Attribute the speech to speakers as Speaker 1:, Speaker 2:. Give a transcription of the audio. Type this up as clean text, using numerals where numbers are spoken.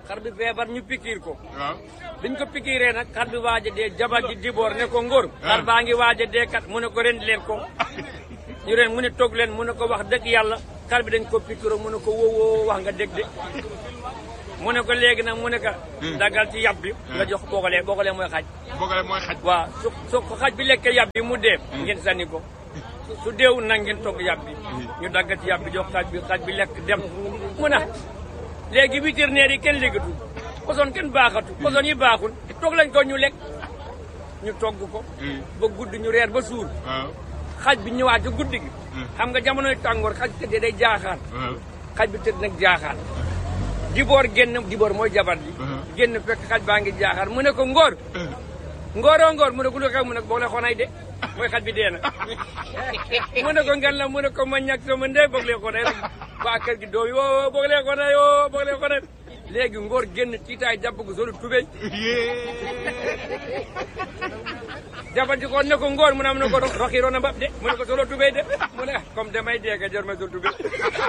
Speaker 1: xar bi feebar ñu pikiir ko.
Speaker 2: waaw.
Speaker 1: biñ ko pikiiree nag xar bi waaj a dee jabar ji Dibor ne ko ngóor. xar baa ngi waaj a dee kat mu ne ko rendi leen ko. ñu ren mu ne toog leen mu ne ko wax dëgg yàlla xar bi dañ ko pikiiroo mu ne ko woo wax nga dégg de. mu ne ko léegi nag mu ne ko. daggal ci yàpp bi. nga jox boogale mooy xaj.
Speaker 2: boogale mooy xaj.
Speaker 1: waaw su ko xaj bi lekkee yàpp bi mu dee. ngeen sànni ko. su deewul nag ngeen togg yàpp bi. ñu daggal ci yàpp bi jox xaj bi lekk dem. mu ne léegi vétérinaire yi kenn léegatul. poson kenn baaxatu. poson yi baaxul. toog lañ ko ñu lekk. ñu togg ko. ba guddi ñu reer ba suur. xaj bi ñëwaat ci guddi gi. xam nga jamonoy tàngoor xaj tëddee day jaaxaan. xaj bi tëdd nag jaaxaan. Dibor mooy jabar ji. génn fekk xaj baa ngi jaaxaan mu ne ko ngóor. ngóoroo mu ne ko lu xew mu ne ko boog la xonay de mooy xaj bi dee na. mu ne ko ngan la mu ne ko ma ñàkk sama ndey boog lee xonay rek waa kër gi doo yoo boog lee xonay yoo boog lee xonay léegi ngóor génn tiitaay jàpp ko solu tubéy. jabar ji ko ne ko ngóor mu ne ko roxiroon na mbab de mu ne ko solo tubéy de mu ne comme damay dee ka jor ma sol tubéy.